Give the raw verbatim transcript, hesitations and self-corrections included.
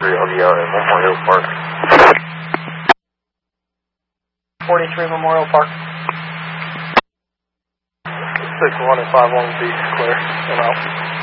I'll be out at Memorial Park. forty-three Memorial Park. six one and five one will be clear. I'm out.